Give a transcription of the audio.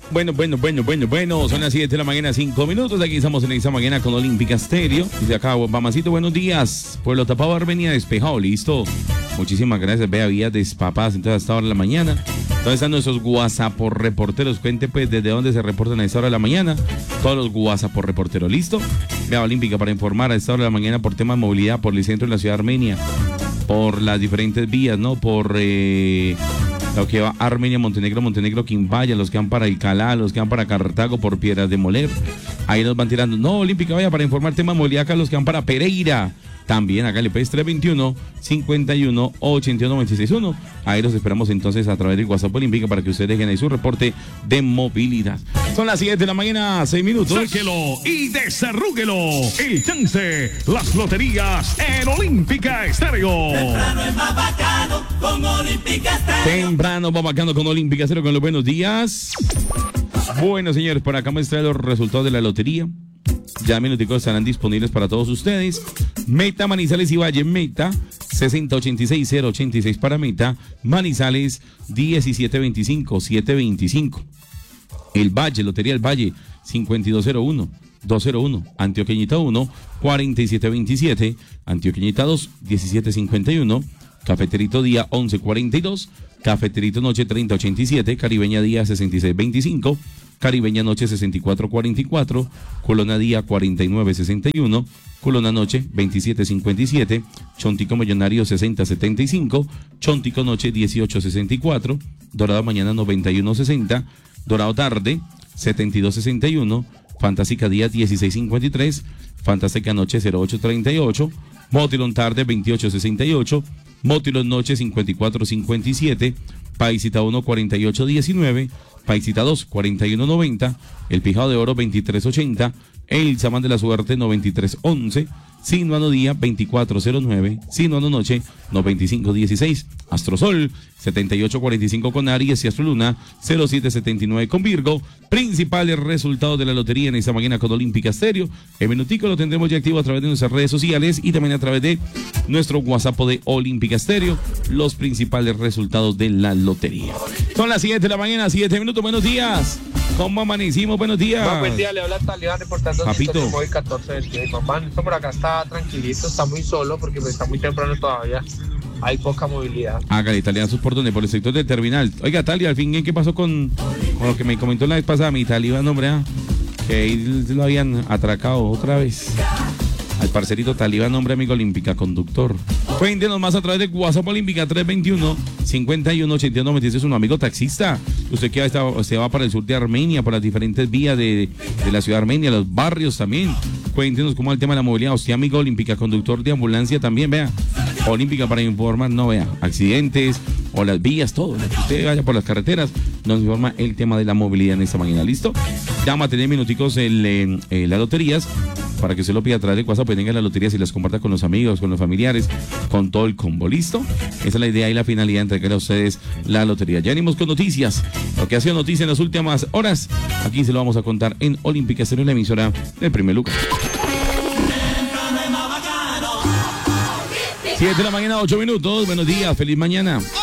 Bueno, son las 7 de la mañana, 5 minutos. Aquí estamos en esta mañana con Olímpica Estéreo. Desde acá, mamacito, buenos días. Pueblo Tapado, Armenia, despejado, listo. Muchísimas gracias, vea, vías despapadas, entonces hasta ahora de la mañana. ¿Dónde están nuestros WhatsApp por reporteros? Cuente pues desde dónde se reportan a esta hora de la mañana. Todos los WhatsApp por reportero, ¿listo? Vea, Olímpica, para informar a esta hora de la mañana por temas de movilidad, por el centro de la ciudad de Armenia, por las diferentes vías, ¿no? Por lo que va Armenia, Montenegro, Quimbaya, los que van para Alcalá, los que van para Cartago, por Piedras de Moler. Ahí nos van tirando. No, Olímpica, vaya, para informar temas de movilidad acá, los que van para Pereira. También acá le PS 321-51-81-961. Ahí los esperamos entonces a través del WhatsApp Olímpica para que ustedes dejen ahí su reporte de movilidad. Son las 7 de la mañana, 6 minutos. Sáquelo y desarrúguelo. El chance, las loterías en Olímpica Estéreo. Temprano es más bacano con Olímpica Estéreo. Temprano va bacano con Olímpica Estéreo, con los buenos días. Bueno, señores, por acá me trae los resultados de la lotería. Ya minuticos estarán disponibles para todos ustedes. Meta, Manizales y Valle. Meta 6086-086 para Meta. Manizales 1725-725. El Valle, Lotería del Valle 5201-201. Antioqueñita 1 4727. Antioqueñita 2 1751. Cafeterito Día 1142. Cafeterito Noche 3087. Caribeña Día 6625. Caribeña Noche 6444, Colona Día 4961, Colona Noche 2757, Chontico Millonario 6075, Chontico Noche 1864, Dorado Mañana 9160, Dorado Tarde 7261, Fantástica Día 1653, Fantástica Noche 0838, Motilón Tarde 2868, Motilón Noche 5457, Paisita 1 4819, Paisita 2 4190, El Pijado de Oro 2380, El Samán de la Suerte 9311, Sinuano Día 2409, Sinuano Noche 9516, Astrosol 7845 con Aries y Astroluna 0779 con Virgo. Principales resultados de la lotería en esta mañana con Olímpica Estéreo. En minutico lo tendremos ya activo a través de nuestras redes sociales y también a través de nuestro WhatsApp de Olímpica Estéreo. Los principales resultados de la lotería. Son las 7 de la mañana, 7 minutos. Buenos días. ¿Cómo amanecimos? Buenos días. Buen día, le habla Talibán reportando. Papito. Hoy 14 del día. Esto por acá está tranquilito, está muy solo porque está muy temprano todavía. Hay poca movilidad. Hágale, Italia, ¿por dónde? Por el sector del terminal. Oiga, Talia, al fin, ¿qué pasó con lo que me comentó la vez pasada mi Talibán, hombre? Que ahí lo habían atracado otra vez. Al parcerito Talibán, hombre, amigo Olímpica, conductor. Cuéntenos más a través de WhatsApp Olímpica 321-51-81-96. Un amigo taxista. Usted que se va para el sur de Armenia, por las diferentes vías de la ciudad de Armenia, los barrios también. Cuéntenos cómo es el tema de la movilidad. Usted, amigo Olímpica, conductor de ambulancia también, vea. Olímpica para informar, no vea, accidentes o las vías, todo. Usted vaya por las carreteras, nos informa el tema de la movilidad en esta mañana. ¿Listo? Llama a tener minuticos las loterías para que usted lo pida a través de WhatsApp, pues tenga las loterías y las comparta con los amigos, con los familiares, con todo el combo. ¿Listo? Esa es la idea y la finalidad de entregar a ustedes la lotería. Ya venimos con noticias. Lo que ha sido noticia en las últimas horas, aquí se lo vamos a contar en Olímpica Estéreo, la emisora del primer lugar. 7 de la mañana, 8 minutos. Buenos días, feliz mañana.